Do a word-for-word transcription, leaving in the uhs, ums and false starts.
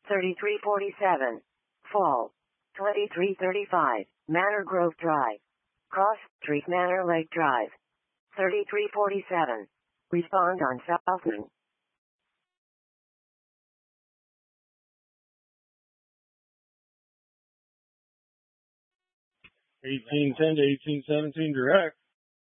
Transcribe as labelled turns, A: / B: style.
A: thirty-three forty-seven. Fall. twenty-three thirty-five. Manor Grove Drive. Cross Street Manor Lake Drive. thirty-three forty-seven. Respond on Southman.
B: eighteen ten to eighteen seventeen direct.